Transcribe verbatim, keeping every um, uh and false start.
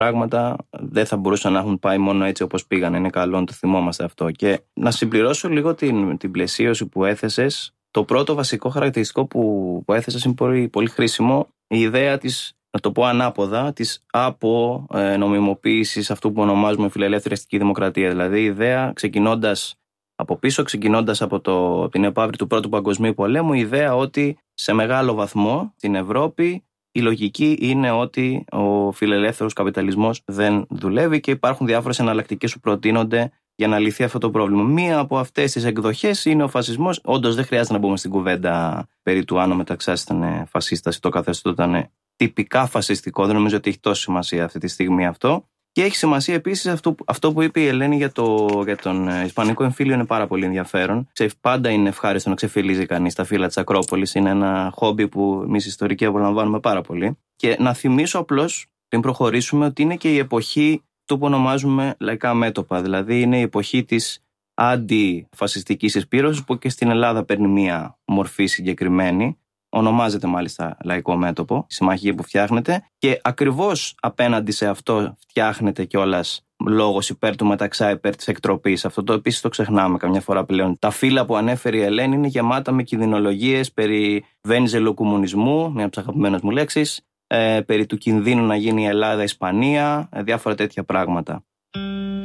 πράγματα δεν θα μπορούσαν να έχουν πάει μόνο έτσι όπως πήγαν. Είναι καλό να το θυμόμαστε αυτό. Και να συμπληρώσω λίγο την, την πλαισίωση που έθεσες. Το πρώτο βασικό χαρακτηριστικό που, που έθεσες είναι πολύ, πολύ χρήσιμο. Η ιδέα της, να το πω ανάποδα, της απονομιμοποίησης αυτού που ονομάζουμε φιλελεύθερη αστική δημοκρατία. Δηλαδή η ιδέα ξεκινώντας από πίσω, ξεκινώντας από το, την επαύρη του Πρώτου Παγκοσμίου Πολέμου, η ιδέα ότι σε μεγάλο βαθμό στην Ευρώπη η λογική είναι ότι ο φιλελεύθερος καπιταλισμός δεν δουλεύει και υπάρχουν διάφορες εναλλακτικές που προτείνονται για να λυθεί αυτό το πρόβλημα. Μία από αυτές τις εκδοχές είναι ο φασισμός. Όντως δεν χρειάζεται να μπούμε στην κουβέντα περί του αν ο Μεταξάς ήταν φασίστας ή το καθεστώς ήταν τυπικά φασιστικό. Δεν νομίζω ότι έχει τόση σημασία αυτή τη στιγμή αυτό. Και έχει σημασία επίσης αυτό, αυτό που είπε η Ελένη για, το, για τον Ισπανικό εμφύλιο, είναι πάρα πολύ ενδιαφέρον. Πάντα είναι ευχάριστο να ξεφυλίζει κανείς τα φύλλα της Ακρόπολης. Είναι ένα χόμπι που εμείς ιστορικοί απολαμβάνουμε πάρα πολύ. Και να θυμίσω απλώς, πριν προχωρήσουμε, ότι είναι και η εποχή του που ονομάζουμε λαϊκά μέτωπα. Δηλαδή είναι η εποχή της αντιφασιστικής εισπύρωσης που και στην Ελλάδα παίρνει μία μορφή συγκεκριμένη. Ονομάζεται μάλιστα λαϊκό μέτωπο, η συμμαχία που φτιάχνεται, και ακριβώς απέναντι σε αυτό φτιάχνεται κιόλας λόγος υπέρ του Μεταξά, υπέρ της εκτροπής. Αυτό το επίσης το ξεχνάμε καμιά φορά πλέον. Τα φύλλα που ανέφερε η Ελένη είναι γεμάτα με κινδυνολογίες περί βένιζελου κομμουνισμού, μια από τις αγαπημένες μου λέξεις, ε, περί του κινδύνου να γίνει η Ελλάδα Ισπανία, ε, διάφορα τέτοια πράγματα.